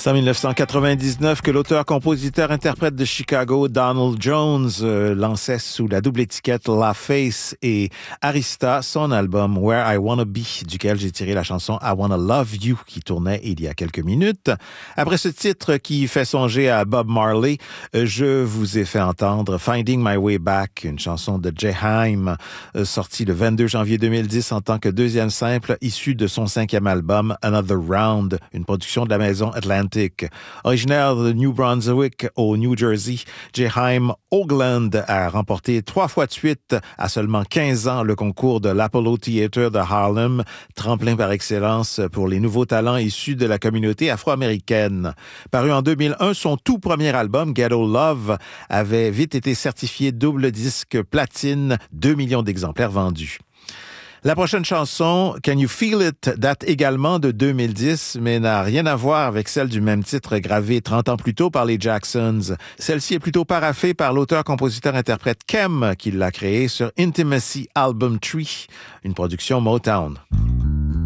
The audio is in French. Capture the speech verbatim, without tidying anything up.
C'est en dix-neuf cent quatre-vingt-dix-neuf que l'auteur-compositeur-interprète de Chicago, Donald Jones, euh, lançait sous la double étiquette LaFace et Arista son album Where I Wanna Be, duquel j'ai tiré la chanson I Wanna Love You, qui tournait il y a quelques minutes. Après ce titre qui fait songer à Bob Marley, euh, je vous ai fait entendre Finding My Way Back, une chanson de Jay Haim, euh, sortie le vingt-deux janvier deux mille dix en tant que deuxième simple, issue de son cinquième album Another Round, une production de la maison Atlantic. Originaire de New Brunswick au New Jersey, Jay Haim Hoagland a remporté trois fois de suite, à seulement quinze ans, le concours de l'Apollo Theatre de Harlem, tremplin par excellence pour les nouveaux talents issus de la communauté afro-américaine. Paru en deux mille un, son tout premier album, Ghetto Love, avait vite été certifié double disque platine, deux millions d'exemplaires vendus. La prochaine chanson, Can You Feel It, date également de deux mille dix, mais n'a rien à voir avec celle du même titre gravée trente ans plus tôt par les Jacksons. Celle-ci est plutôt paraphée par l'auteur-compositeur-interprète Kem, qui l'a créée sur Intimacy Album Tree, une production Motown.